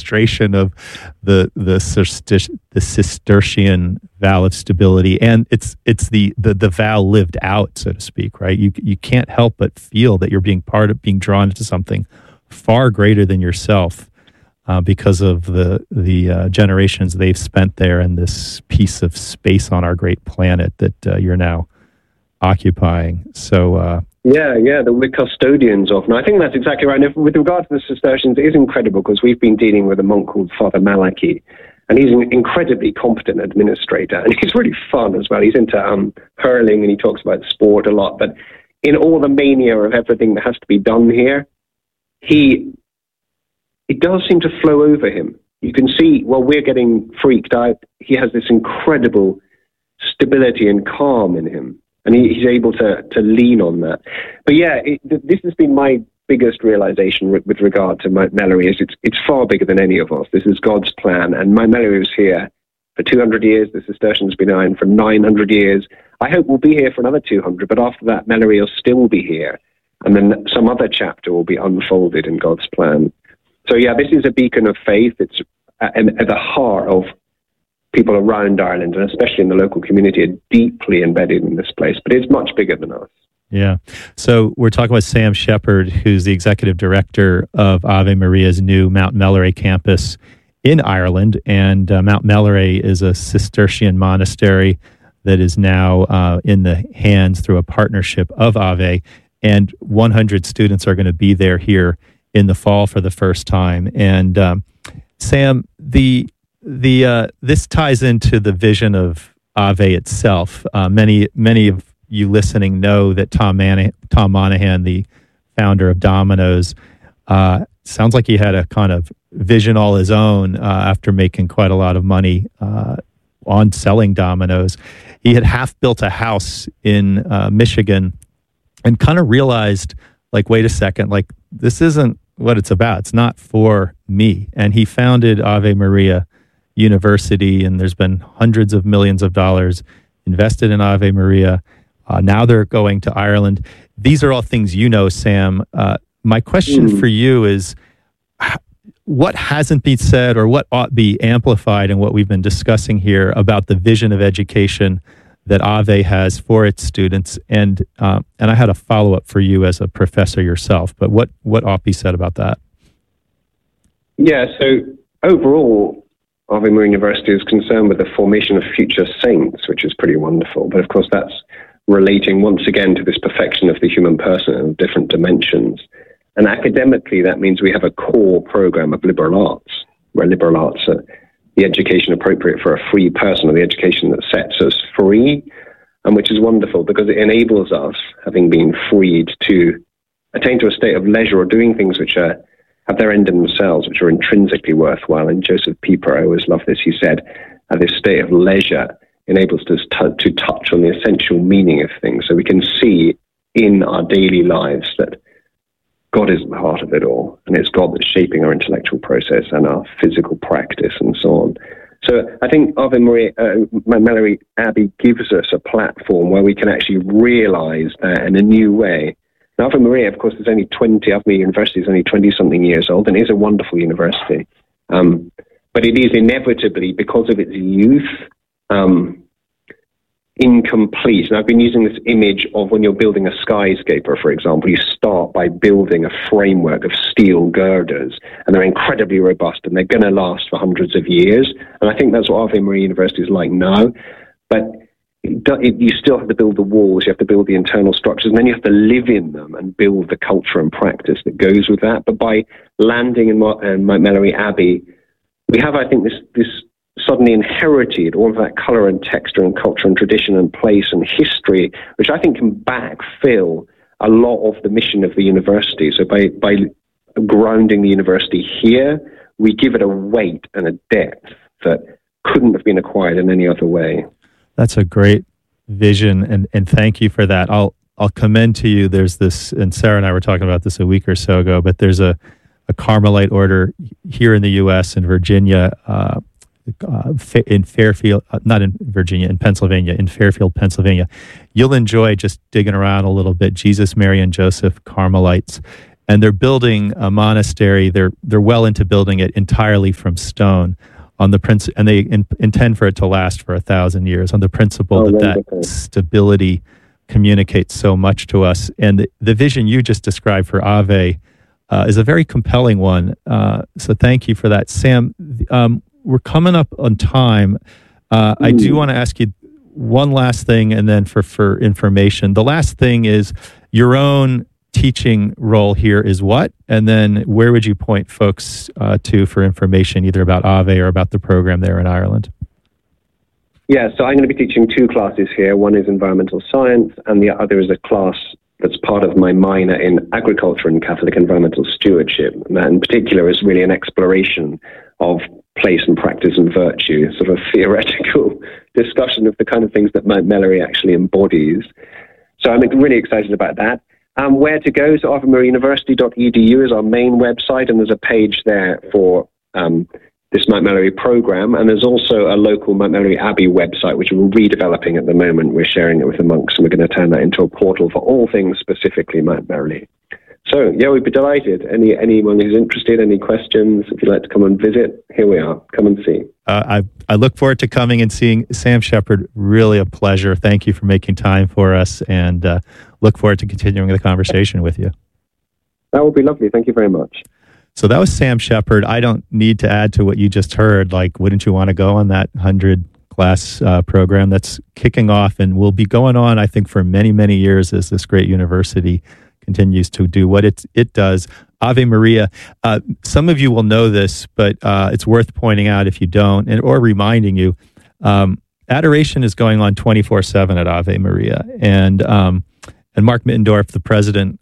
illustration of the Cistercian vow of stability, and it's the vow lived out, so to speak, right? You can't help but feel that you're being drawn into something far greater than yourself, because of the generations they've spent there and this piece of space on our great planet that you're now occupying. So that we're custodians of. And I think that's exactly right. And with regard to the Cistercians, it is incredible because we've been dealing with a monk called Father Malachi, and he's an incredibly competent administrator, and he's really fun as well. He's into hurling, and he talks about sport a lot. But in all the mania of everything that has to be done here, it does seem to flow over him. You can see, while we're getting freaked out, he has this incredible stability and calm in him. And he's able to lean on that. But yeah, this has been my biggest realization with regard to Mount Melleray. It's far bigger than any of us. This is God's plan. And Mount Melleray was here for 200 years. The Cistercians have been iron for 900 years. I hope we'll be here for another 200. But after that, Melleray will still be here. And then some other chapter will be unfolded in God's plan. So yeah, this is a beacon of faith. It's at the heart of people around Ireland, and especially in the local community, are deeply embedded in this place. But it's much bigger than us. Yeah. So we're talking with Sam Shepard, who's the executive director of Ave Maria's new Mount Melleray campus in Ireland. And Mount Melleray is a Cistercian monastery that is now in the hands through a partnership of Ave. And 100 students are going to be there here in the fall for the first time. And Sam, this ties into the vision of Ave itself. Many of you listening know that Tom Monahan, the founder of Domino's, sounds like he had a kind of vision all his own after making quite a lot of money on selling Domino's. He had half built a house in Michigan and kind of realized, like, wait a second, like, this isn't what it's about. It's not for me. And he founded Ave Maria University, and there's been hundreds of millions of dollars invested in Ave Maria. Now they're going to Ireland. These are all things you know, Sam. My question for you is, what hasn't been said or what ought be amplified in what we've been discussing here about the vision of education that Ave has for its students? And I had a follow-up for you as a professor yourself, but what ought be said about that? Yeah, so overall, Ave Maria University is concerned with the formation of future saints, which is pretty wonderful. But of course, that's relating once again to this perfection of the human person in different dimensions. And academically, that means we have a core program of liberal arts, where liberal arts are the education appropriate for a free person, or the education that sets us free, and which is wonderful because it enables us, having been freed, to attain to a state of leisure or doing things which have their end in themselves, which are intrinsically worthwhile. And Joseph Pieper, I always love this, he said, this state of leisure enables us to touch on the essential meaning of things, so we can see in our daily lives that God is at the heart of it all, and it's God that's shaping our intellectual process and our physical practice and so on. So I think Ave Maria, Melleray Abbey gives us a platform where we can actually realize that in a new way. Now, Ave Maria, of course, is only 20, Ave Maria University is only 20-something years old, and is a wonderful university. But it is inevitably, because of its youth, incomplete. And I've been using this image of when you're building a skyscraper, for example, you start by building a framework of steel girders, and they're incredibly robust, and they're going to last for hundreds of years. And I think that's what Ave Maria University is like now. But you still have to build the walls, you have to build the internal structures, and then you have to live in them and build the culture and practice that goes with that. But by landing in Mount Melleray Abbey, we have, I think, this suddenly inherited all of that color and texture and culture and tradition and place and history, which I think can backfill a lot of the mission of the university. So by grounding the university here, we give it a weight and a depth that couldn't have been acquired in any other way. That's a great vision, and thank you for that. I'll commend to you, there's this, and Sarah and I were talking about this a week or so ago, but there's a Carmelite order here in the U.S., in Virginia, in Fairfield, not in Virginia, in Pennsylvania, in Fairfield, Pennsylvania. You'll enjoy just digging around a little bit. Jesus, Mary, and Joseph Carmelites. and they're building a monastery. They're well into building it entirely from stone, on the and they intend for it to last for 1,000 years on the principle that stability communicates so much to us. And the vision you just described for Ave is a very compelling one. So thank you for that, Sam. We're coming up on time. I do want to ask you one last thing, and then for information. The last thing is your own teaching role here is what? And then where would you point folks to for information, either about Ave or about the program there in Ireland? Yeah, so I'm going to be teaching 2 classes here. One is environmental science, and the other is a class that's part of my minor in agriculture and Catholic environmental stewardship. And that in particular is really an exploration of place and practice and virtue, sort of a theoretical discussion of the kind of things that Mount Melleray actually embodies. So I'm really excited about that. Where to go? So avemaria.university.edu is our main website, and there's a page there for this Mount Melleray program. And there's also a local Mount Melleray Abbey website, which we're redeveloping at the moment. We're sharing it with the monks, and we're going to turn that into a portal for all things specifically Mount Melleray. So, yeah, we'd be delighted. Anyone who's interested, any questions, if you'd like to come and visit, here we are. Come and see. I look forward to coming and seeing Sam Shepard. Really a pleasure. Thank you for making time for us, and look forward to continuing the conversation with you. That would be lovely. Thank you very much. So that was Sam Shepard. I don't need to add to what you just heard. Like, wouldn't you want to go on that 100-class program that's kicking off and will be going on, I think, for many, many years as this great university continues to do what it does. Ave Maria. Some of you will know this, but it's worth pointing out if you don't, or reminding you. Adoration is going on 24/7 at Ave Maria, and Mark Mittendorf, the president.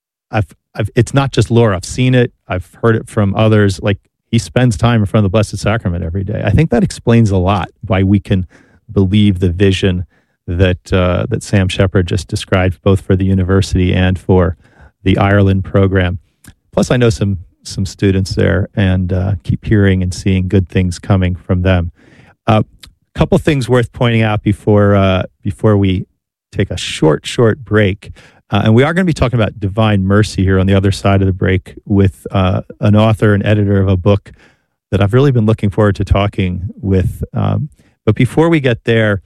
It's not just lore. I've seen it. I've heard it from others. Like, he spends time in front of the Blessed Sacrament every day. I think that explains a lot why we can believe the vision that Sam Shepard just described, both for the university and for the Ireland program. Plus, I know some students there, and keep hearing and seeing good things coming from them. A couple things worth pointing out before we take a short break. And we are going to be talking about Divine Mercy here on the other side of the break with an author and editor of a book that I've really been looking forward to talking with. But before we get there,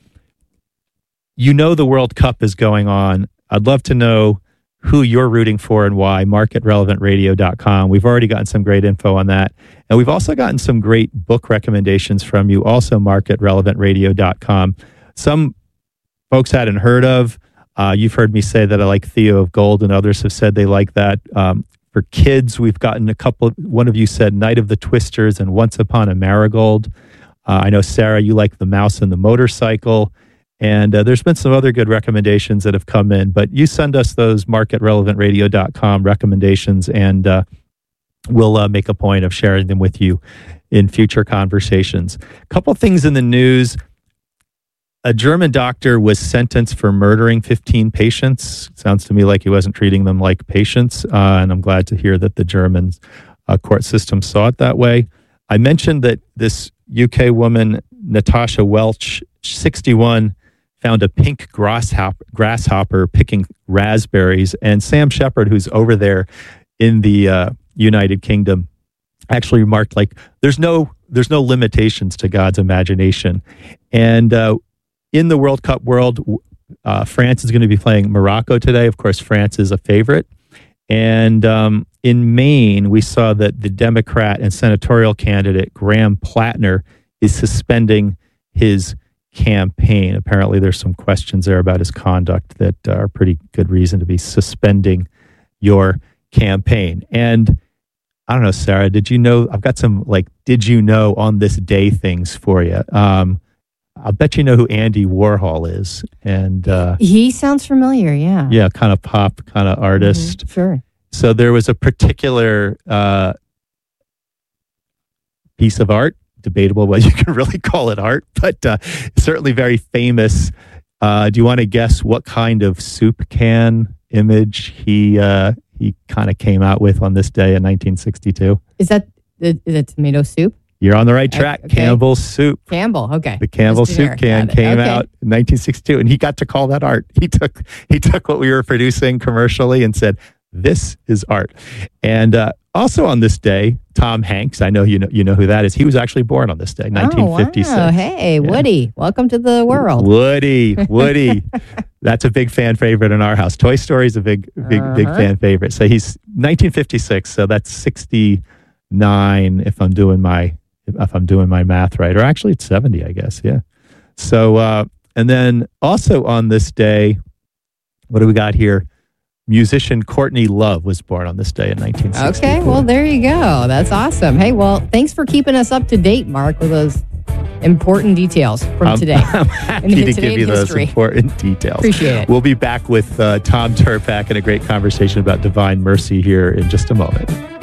the World Cup is going on. I'd love to know who you're rooting for and why. Mark at relevantradio.com. We've already gotten some great info on that. And we've also gotten some great book recommendations from you, also Mark at relevantradio.com. Some folks hadn't heard of. You've heard me say that I like Theo of Gold, and others have said they like that. For kids, we've gotten a couple. One of you said Night of the Twisters and Once Upon a Marigold. I know, Sarah, you like The Mouse and the Motorcycle. And there's been some other good recommendations that have come in. But you send us those Mark at relevantradio.com recommendations, and we'll make a point of sharing them with you in future conversations. A couple things in the news. A German doctor was sentenced for murdering 15 patients. Sounds to me like he wasn't treating them like patients, and I'm glad to hear that the German court system saw it that way. I mentioned that this UK woman, Natasha Welch, 61, found a pink grasshopper picking raspberries, and Sam Shepard, who's over there in the United Kingdom, actually remarked, like, there's no limitations to God's imagination. And in the World Cup world, France is going to be playing Morocco today. Of course, France is a favorite. And in Maine, we saw that the Democrat and senatorial candidate Graham Plattner is suspending his campaign. Apparently, there's some questions there about his conduct that are pretty good reason to be suspending your campaign. And I don't know, Sarah, did you know? I've got some did you know on this day things for you. I'll bet you know who Andy Warhol is. And he sounds familiar, yeah. Yeah, kind of pop, kind of artist. Mm-hmm, sure. So there was a particular piece of art, debatable whether you can really call it art, but certainly very famous. Do you want to guess what kind of soup can image he kind of came out with on this day in 1962? Is that the tomato soup? You're on the right track. Okay. Campbell's soup. Campbell, okay. The Campbell soup can came out in 1962, and he got to call that art. He took what we were producing commercially and said, This is art. And also on this day, Tom Hanks, I know you know who that is. He was actually born on this day, 1956. Oh, wow. Hey, Woody, welcome to the world. Woody. That's a big fan favorite in our house. Toy Story is a big fan favorite. So he's 1956. So that's 69 if I'm doing my math right. Or actually, it's 70, I guess. Yeah. So and then also on this day, what do we got here? Musician Courtney Love was born on this day in 1964. Okay, well, there you go. That's awesome. Hey, well, thanks for keeping us up to date, Mark, with those important details from today. I'm happy to give you those important details. Appreciate it. We'll be back with Tom Turpak and a great conversation about divine mercy here in just a moment.